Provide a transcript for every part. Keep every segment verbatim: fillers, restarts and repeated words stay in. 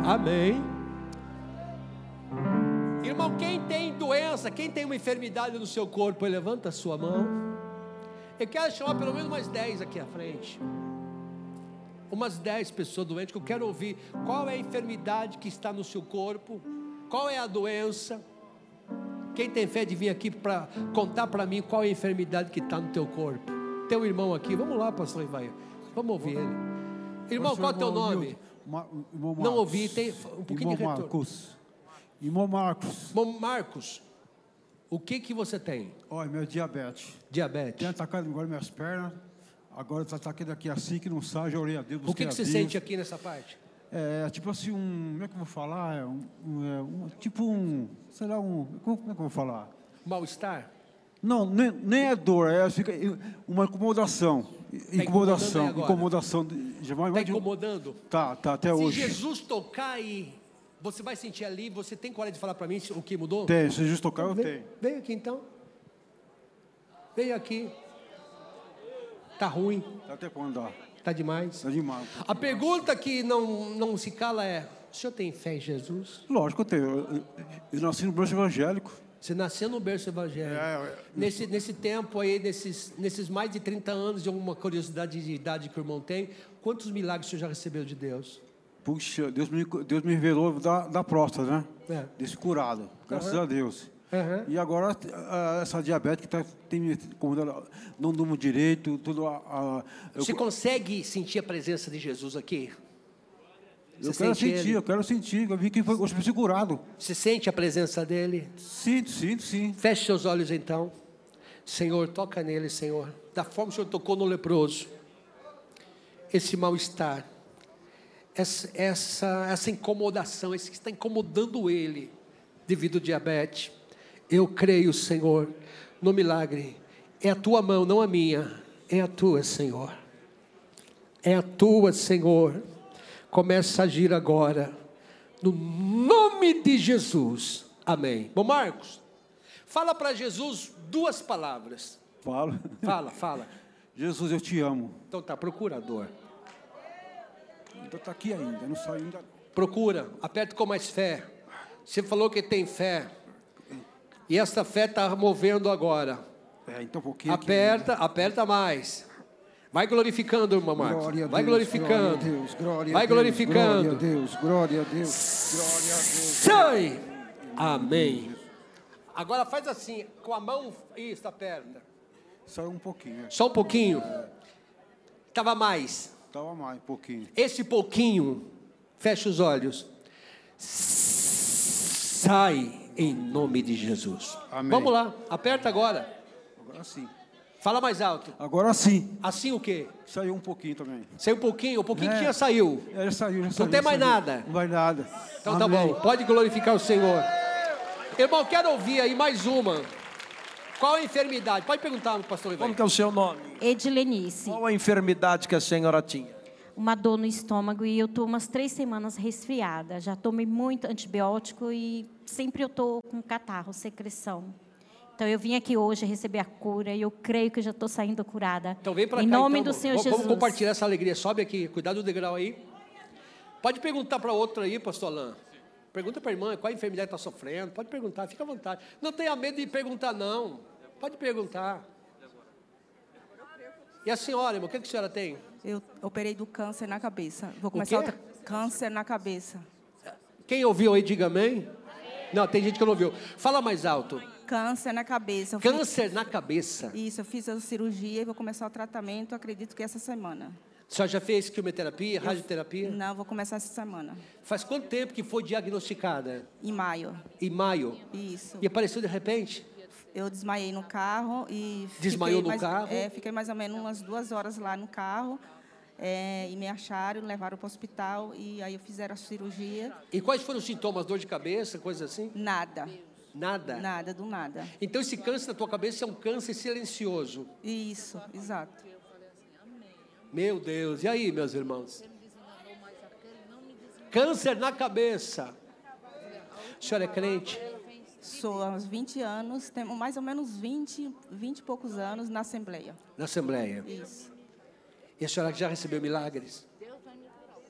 Amém. Irmão, quem tem doença, quem tem uma enfermidade no seu corpo, levanta a sua mão. Eu quero chamar pelo menos umas dez aqui à frente. Umas dez pessoas doentes, que eu quero ouvir qual é a enfermidade que está no seu corpo, qual é a doença. Quem tem fé de vir aqui para contar para mim qual é a enfermidade que está no teu corpo? Tem um irmão aqui, vamos lá, pastor Ivair, vamos ouvir ele. Irmão, qual é o teu nome? Não ouvi, tem um pouquinho de retorno. Marcos. Irmão Marcos. Irmão Marcos, o que que você tem? Olha, meu diabetes. Diabetes. Tem atacado agora minhas pernas. Agora está atacando aqui assim, que não sai, já orei a Deus. O que que você Deus. sente aqui nessa parte? É tipo assim, um... Como é que eu vou falar? É um, um, é um tipo um... Sei lá, um... Como é que eu vou falar? Mal-estar? Não, nem, nem é dor, é fica uma incomodação. Tá incomodação. Incomodação. Está incomodando? Tá, tá, até Se hoje. Se Jesus tocar aí, você vai sentir ali, você tem coragem de falar para mim o que mudou? Tem, se Jesus tocar, eu vem, tenho. Vem aqui então. Vem aqui. Tá ruim. Tá até quando dá. Tá demais. Tá demais. A pergunta que não, não se cala é: o senhor tem fé em Jesus? Lógico que eu tenho. Eu, eu, eu nasci no berço evangélico. Você nasceu no berço evangélico. É, é, nesse, nesse tempo aí, nesses, nesses mais de trinta anos, de alguma curiosidade de idade que o irmão tem, quantos milagres o senhor já recebeu de Deus? Puxa, Deus me, Deus me revelou da, da próstata, né? É. Desse curado, graças uhum. a Deus. Uhum. E agora, a, essa diabetes que tá, tem me incomodado, não durmo direito, tudo... A, a, Você eu, consegue sentir a presença de Jesus aqui? Eu Você quero sentir, ele? eu quero sentir. Eu vi que foi, hoje fui curado. Você sente a presença dele? Sinto, sinto, sim. Feche seus olhos então. Senhor, toca nele, Senhor. Da forma que o Senhor tocou no leproso. Esse mal-estar. Essa, essa, essa incomodação. Esse que está incomodando ele. Devido ao diabetes. Eu creio, Senhor, no milagre. É a tua mão, não a minha. É a tua, Senhor. É a tua, Senhor. Começa a agir agora, no nome de Jesus, amém. Bom, Marcos, fala para Jesus duas palavras. Fala. Fala, fala. Jesus, eu te amo. Então tá, procurador. Então tá aqui ainda, não saiu ainda. Procura, aperta com mais fé. Você falou que tem fé. E essa fé está movendo agora. É, então um pouquinho. Aperta, aperta mais. Vai glorificando, irmão Marcos. Glória a Deus, vai glorificando. Glória a Deus, glória vai a Deus, glorificando. Glória a Deus, glória a Deus, glória a Deus. Sai! Amém. Agora faz assim, com a mão, isso, aperta. Só um pouquinho. É. Só um pouquinho. Estava mais. Estava mais, um pouquinho. Esse pouquinho, fecha os olhos. Sai em nome de Jesus. Amém. Vamos lá, aperta agora. Agora sim. Fala mais alto. Agora sim. Assim o quê? Saiu um pouquinho também. Saiu um pouquinho? O pouquinho é. que já saiu? É, já saiu, já Não saiu, tem mais saiu. nada? Não vai nada. Então Amém. tá bom, pode glorificar o Senhor. Irmão, quero ouvir aí mais uma. Qual a enfermidade? Pode perguntar no pastor Ivan. Como que é o seu nome? Edilenice. Qual a enfermidade que a senhora tinha? Uma dor no estômago e eu estou umas três semanas resfriada. Já tomei muito antibiótico e sempre eu estou com catarro, secreção. Então eu vim aqui hoje receber a cura e eu creio que eu já estou saindo curada. Então vem para cá. Em nome então, do Senhor vamos, Jesus. Vamos compartilhar essa alegria. Sobe aqui, cuidado do degrau aí. Pode perguntar para outra aí, pastor Alain. Pergunta para a irmã qual a enfermidade está sofrendo. Pode perguntar, fica à vontade. Não tenha medo de perguntar, não. Pode perguntar. E a senhora, irmã, o que, que a senhora tem? Eu operei do câncer na cabeça. Vou começar outra... Câncer na cabeça. Quem ouviu aí, diga amém. Não, tem gente que não ouviu. Fala mais alto. Câncer na cabeça. Eu Câncer fiz... na cabeça? Isso, eu fiz a cirurgia e vou começar o tratamento, acredito que essa semana. A senhora já fez quimioterapia, eu... radioterapia? Não, vou começar essa semana. Faz quanto tempo que foi diagnosticada? Em maio. Em maio? Isso. E apareceu de repente? Eu desmaiei no carro e... Desmaiou no mais, carro? É, fiquei mais ou menos umas duas horas lá no carro. É, e me acharam, levaram para o hospital e aí fizeram a cirurgia. E quais foram os sintomas? Dor de cabeça, coisa assim? Nada. Nada? Nada, do nada. Então esse câncer na tua cabeça é um câncer silencioso? Isso, exato. Meu Deus, e aí, meus irmãos? Câncer na cabeça. A senhora é crente? Sou há uns vinte anos, temos mais ou menos vinte, vinte e poucos anos na Assembleia. Na Assembleia? Isso. E a senhora já recebeu milagres?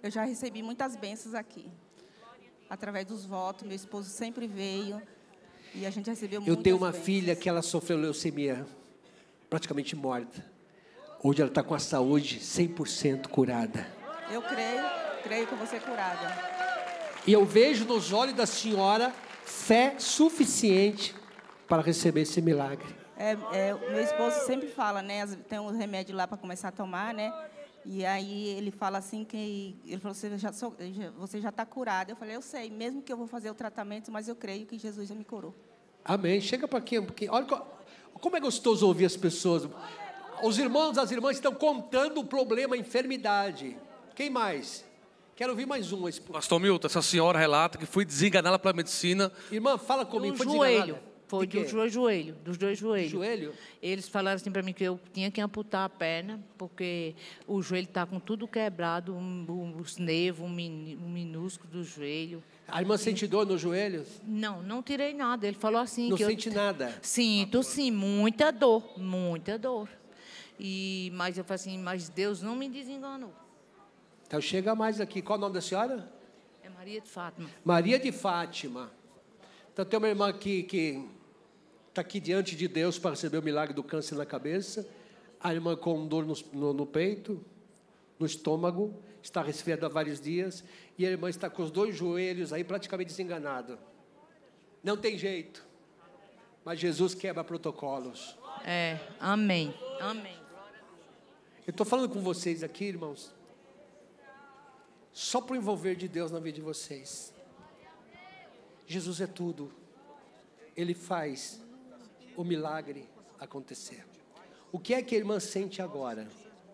Eu já recebi muitas bênçãos aqui. Através dos votos, meu esposo sempre veio. E a gente recebeu muitas bênçãos. Eu tenho uma filha que ela sofreu leucemia, praticamente morta. Hoje ela está com a saúde cem por cento curada. Eu creio, creio que eu vou ser curada. E eu vejo nos olhos da senhora fé suficiente para receber esse milagre. É, é, meu esposo sempre fala, né? Tem um remédio lá para começar a tomar, né? E aí ele fala assim que ele falou, você já sou, você já está curada. Eu falei, eu sei, mesmo que eu vou fazer o tratamento, mas eu creio que Jesus já me curou. Amém. Chega para aqui um pouquinho. Olha como é gostoso ouvir as pessoas. Os irmãos, as irmãs estão contando o problema, a enfermidade. Quem mais? Quero ouvir mais um. Pastor Milton, essa senhora relata que foi desenganada pela medicina. Irmã, fala comigo. Do foi joelho. Foi de do joelho, dos dois joelhos. Joelho? Eles falaram assim para mim que eu tinha que amputar a perna, porque o joelho está com tudo quebrado, um, um, os nervos, um, min, um minúsculo do joelho. A irmã sente dor nos joelhos? Não, não tirei nada. Ele falou assim... Não que sente eu, nada? Sinto, sim, muita dor, muita dor. E, mas eu falei assim, mas Deus não me desenganou. Então chega mais aqui. Qual o nome da senhora? É Maria de Fátima. Maria de Fátima. Então tem uma irmã aqui que está aqui diante de Deus para receber o milagre do câncer na cabeça. A irmã com dor no, no, no peito, no estômago, está resfriada há vários dias. E a irmã está com os dois joelhos aí praticamente desenganado. Não tem jeito. Mas Jesus quebra protocolos. É, amém, amém. Eu estou falando com vocês aqui, irmãos, só para o envolver de Deus na vida de vocês. Jesus é tudo. Ele faz o milagre acontecer. O que é que a irmã sente agora?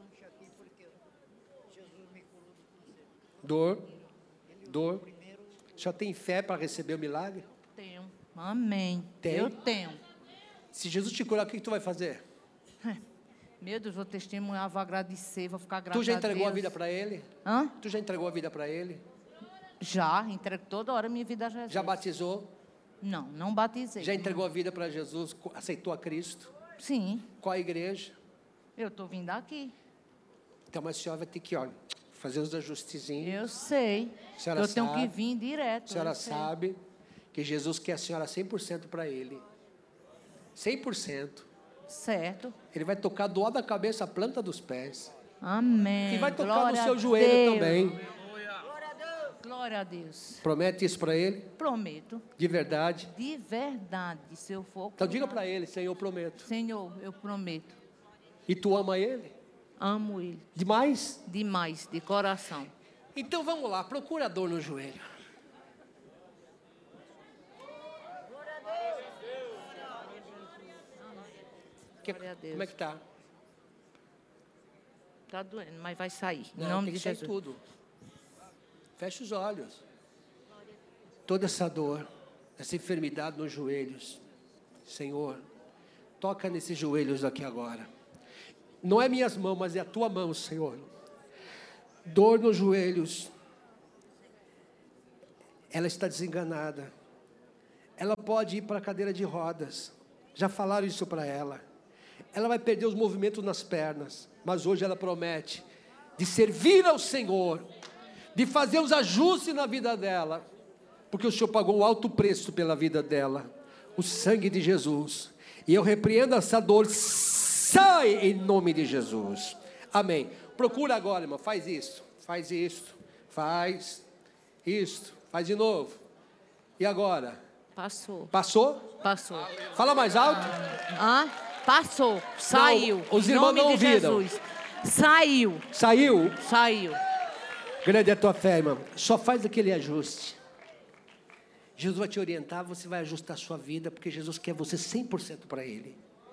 Dor, dor. Já tem fé para receber o milagre? Tenho, amém. Tem? Eu tenho. Se Jesus te curar, o que tu vai fazer? Meu Deus, vou testemunhar, vou agradecer, vou ficar grata a Deus. Tu já entregou a vida para Ele? Hã? Tu já entregou a vida para Ele? Já, entrego toda hora minha vida a Jesus. Já batizou? Não, não batizei. Já entregou a vida para Jesus? Aceitou a Cristo? Sim. Qual a igreja? Eu estou vindo aqui. Então, mas a senhora vai ter que, ó, fazer os ajustezinhos. Eu sei. A senhora eu sabe, tenho que vir direto. A senhora sabe que Jesus quer a senhora cem por cento para Ele. cem por cento. Certo. Ele vai tocar do alto da cabeça a planta dos pés. Amém. E vai tocar Glória no seu joelho Deus. também. Glória a Deus. Promete isso para Ele? Prometo. De verdade? De verdade, se eu for... Então diga para Ele, Senhor, eu prometo. Senhor, eu prometo. E tu ama Ele? Amo Ele. Demais? Demais, de coração. Então vamos lá, procura a dor no joelho. Que, Glória a Deus. como é que tá? Tá doendo, mas vai sair. Em Não, nome tem de que sair Jesus. tudo. Fecha os olhos. Toda essa dor, essa enfermidade nos joelhos. Senhor, toca nesses joelhos aqui agora. Não é minhas mãos, mas é a tua mão, Senhor. Dor nos joelhos. Ela está desenganada. Ela pode ir para a cadeira de rodas. Já falaram isso para ela. Ela vai perder os movimentos nas pernas. Mas hoje ela promete de servir ao Senhor, de fazer os ajustes na vida dela, porque o Senhor pagou um alto preço pela vida dela, o sangue de Jesus. E eu repreendo essa dor, sai em nome de Jesus. Amém. Procura agora, irmão, faz isso, faz isso, faz isso, faz de novo. E agora? Passou. Passou? Passou. Fala mais alto. Ah, passou. Saiu. Não, os Em irmãos nome não de ouviram. Jesus. Saiu. Saiu? Saiu. Grande é a tua fé, irmão. Só faz aquele ajuste. Jesus vai te orientar, você vai ajustar a sua vida, porque Jesus quer você cem por cento para Ele.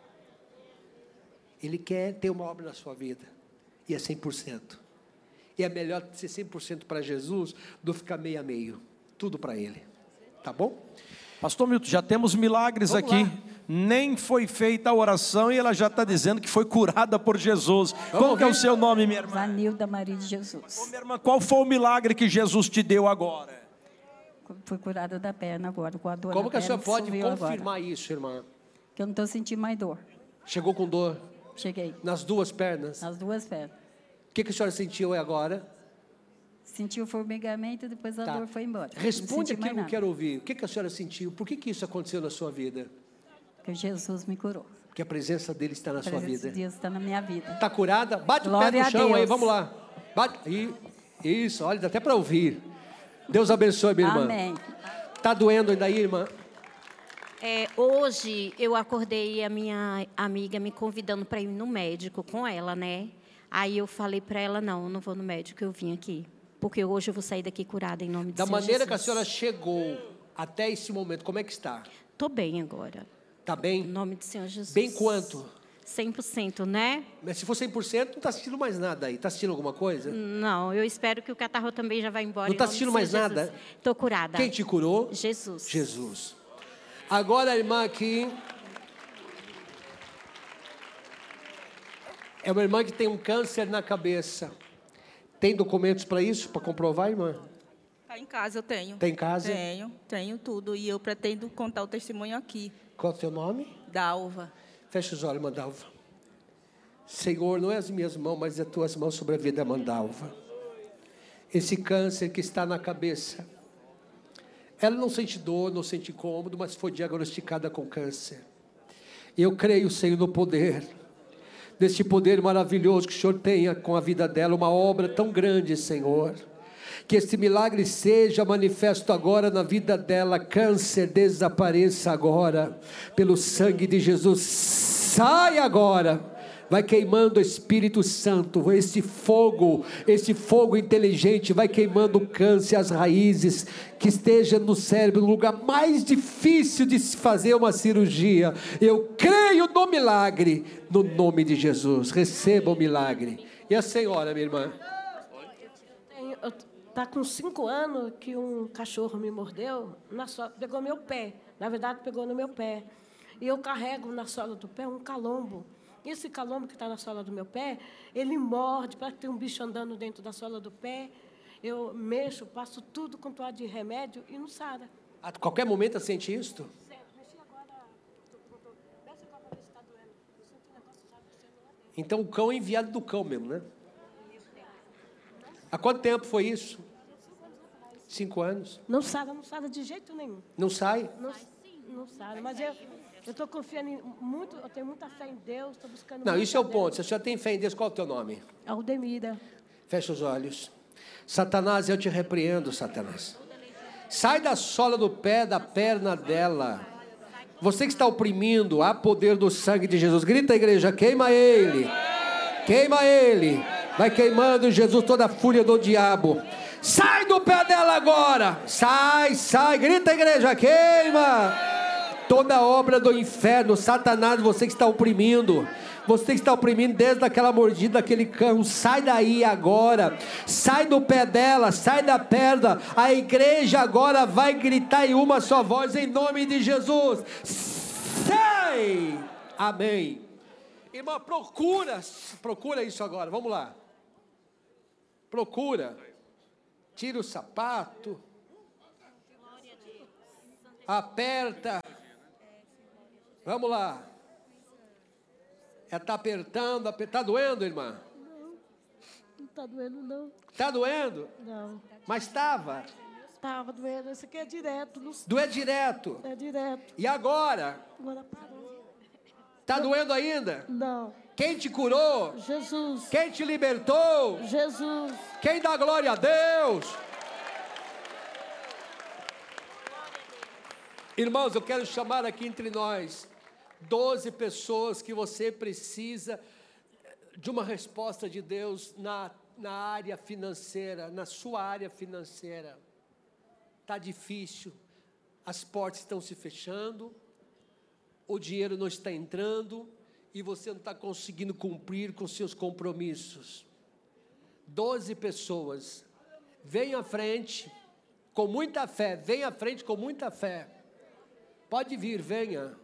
Ele quer ter uma obra na sua vida. E é cem por cento. E é melhor ser cem por cento para Jesus do que ficar meio a meio. Tudo para Ele. Tá bom? Pastor Milton, já temos milagres Vamos aqui. lá. Nem foi feita a oração e ela já está dizendo que foi curada por Jesus. Vamos Qual que é o ver. seu nome, minha irmã? Vanilda Maria de Jesus. Ô, minha irmã, qual foi o milagre que Jesus te deu agora? Fui curada da perna agora, com a dor Como na que a perna senhora pode sumiu agora. confirmar isso, irmã? Que eu não estou sentindo mais dor. Chegou com dor Cheguei nas duas pernas? nas duas pernas. O que, que a senhora sentiu agora? Senti o formigamento e depois a Tá. dor foi embora. Responde aqui aquilo que eu quero ouvir. O que, que a senhora sentiu? Por que, que isso aconteceu na sua vida? Porque Jesus me curou. Porque a presença dele está na A sua presença vida. de Deus está na minha vida. Está curada? Bate Glória o pé no a chão aí, Deus. vamos lá. Bate. I- Isso, olha, dá até para ouvir. Deus abençoe, minha irmã. Amém. Está doendo ainda aí, irmã? É, hoje eu acordei a minha amiga me convidando para ir no médico com ela, né? Aí eu falei para ela, não, eu não vou no médico, eu vim aqui. Porque hoje eu vou sair daqui curada em nome de Da Senhor maneira Jesus. que a senhora chegou até esse momento, como é que está? Estou bem agora, Está em bem? nome de Senhor Jesus. Bem quanto? cem por cento, né? Mas se for cem por cento, não está assistindo mais nada aí. Está assistindo alguma coisa? Não, eu espero que o catarro também já vá embora. Não está assistindo mais nada? Estou curada. Quem te curou? Jesus. Jesus. Agora a irmã aqui é uma irmã que tem um câncer na cabeça. Tem documentos para isso, para comprovar, irmã? Está em casa, eu tenho. Tem em casa? Tenho, tenho tudo. E eu pretendo contar o testemunho aqui. Qual é o teu nome? Dalva. Fecha os olhos, Mandalva. Senhor, não é as minhas mãos, mas as tuas mãos sobre a vida da Mandalva. Esse câncer que está na cabeça. Ela não sente dor, não sente incômodo, mas foi diagnosticada com câncer. E eu creio, Senhor, no poder, deste poder maravilhoso que o Senhor tenha com a vida dela, uma obra tão grande, Senhor. Que este milagre seja manifesto agora na vida dela. Câncer, desapareça agora, pelo sangue de Jesus. Sai agora. Vai queimando o Espírito Santo, esse fogo, esse fogo inteligente, vai queimando o câncer, as raízes, que esteja no cérebro, no lugar mais difícil de se fazer uma cirurgia. Eu creio no milagre, no nome de Jesus. Receba o milagre. E a senhora, minha irmã? Está com cinco anos que um cachorro me mordeu, na sola, pegou meu pé. Na verdade, pegou no meu pé. E eu carrego na sola do pé um calombo. E esse calombo que está na sola do meu pé, ele morde, parece que tem um bicho andando dentro da sola do pé. Eu mexo, passo tudo com toalha de remédio e não sara. A qualquer momento você sente isto? Então o cão é enviado do cão mesmo, né? Há quanto tempo foi isso? Cinco anos. Não sara, não sara de jeito nenhum. Não sai? Não, não sara, mas eu estou confiando em muito, eu tenho muita fé em Deus, estou buscando... Não, isso é o Deus. ponto. Se a senhora tem fé em Deus, qual é o teu nome? Aldemira. Fecha os olhos. Satanás, eu te repreendo, Satanás. Sai da sola do pé, da perna dela. Você que está oprimindo, há poder do sangue de Jesus. Grita, igreja, queima ele. Queima ele. Vai queimando, Jesus, toda a fúria do diabo. Sai do pé dela agora. Sai, sai. Grita, igreja, queima. Toda obra do inferno, Satanás, você que está oprimindo. Você que está oprimindo desde aquela mordida daquele cão, sai daí agora, sai do pé dela, sai da perna. A igreja agora vai gritar em uma só voz, em nome de Jesus. Sai! Amém. Irmã, procura, procura isso agora, vamos lá. Procura. Tira o sapato. Aperta. Vamos lá. Ela está apertando, está doendo, irmã? Não, não está doendo, não. Está doendo? Não. Mas estava? Estava doendo, esse aqui é direto. Não... Doer direto? É direto. E agora? Agora parou. Está doendo ainda? Não. Quem te curou? Jesus. Quem te libertou? Jesus. Quem dá glória a Deus? Irmãos, eu quero chamar aqui entre nós doze pessoas que você precisa de uma resposta de Deus na, na área financeira, na sua área financeira. Está difícil, as portas estão se fechando, o dinheiro não está entrando e você não está conseguindo cumprir com seus compromissos. Doze pessoas, venham à frente com muita fé, venha à frente com muita fé. Pode vir, venha.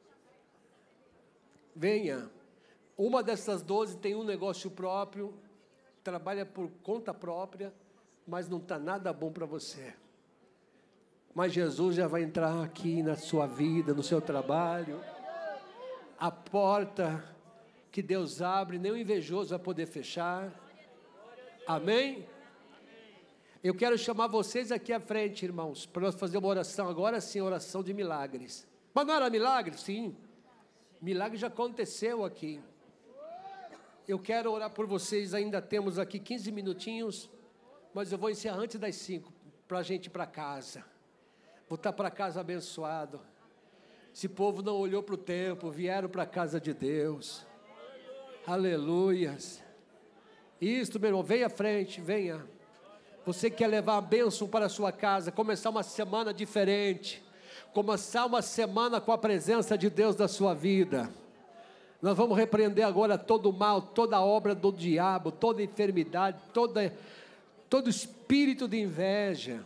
Venha. Uma dessas doze tem um negócio próprio, trabalha por conta própria, mas não está nada bom para você. Mas Jesus já vai entrar aqui na sua vida, no seu trabalho. A porta que Deus abre, nem o invejoso vai poder fechar. Amém? Eu quero chamar vocês aqui à frente, irmãos, para nós fazer uma oração, agora sim, oração de milagres. Mas não era milagre? Sim. Milagre já aconteceu aqui. Eu quero orar por vocês, ainda temos aqui quinze minutinhos, mas eu vou encerrar antes das cinco, para a gente ir para casa. Voltar para casa abençoado. Esse povo não olhou para o templo, vieram para a casa de Deus. Aleluias. Isso, meu irmão, venha à frente, venha. Você quer levar a bênção para a sua casa, começar uma semana diferente, começar uma semana com a presença de Deus na sua vida. Nós vamos repreender agora todo o mal, toda a obra do diabo, toda enfermidade, toda, todo espírito de inveja.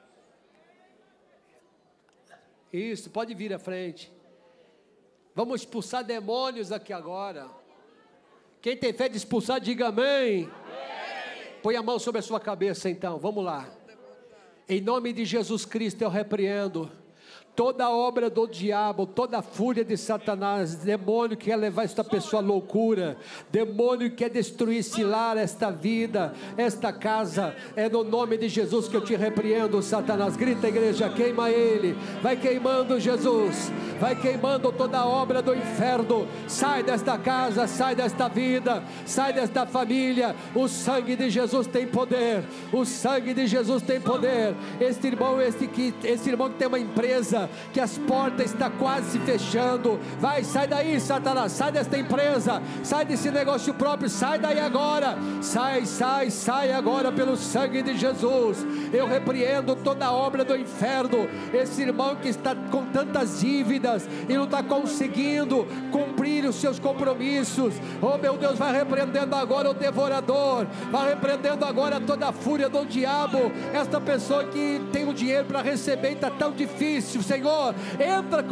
Isso, pode vir à frente. Vamos expulsar demônios aqui agora. Quem tem fé de expulsar, diga amém. Põe a mão sobre a sua cabeça então, vamos lá. Em nome de Jesus Cristo eu repreendo toda obra do diabo, toda a fúria de Satanás, demônio que quer levar esta pessoa à loucura, demônio que quer destruir esse lar, esta vida, esta casa, é no nome de Jesus que eu te repreendo, Satanás. Grita, igreja, queima ele, vai queimando, Jesus, vai queimando toda a obra do inferno, sai desta casa, sai desta vida, sai desta família. O sangue de Jesus tem poder, o sangue de Jesus tem poder. Este irmão, este, que, este irmão que tem uma empresa, que as portas estão quase se fechando, vai, sai daí, Satanás, sai desta empresa, sai desse negócio próprio, sai daí agora, sai, sai, sai agora pelo sangue de Jesus. Eu repreendo toda a obra do inferno. Esse irmão que está com tantas dívidas e não está conseguindo cumprir os seus compromissos, oh meu Deus, vai repreendendo agora o devorador, vai repreendendo agora toda a fúria do diabo. Esta pessoa que tem o dinheiro para receber e está tão difícil, Senhor, entra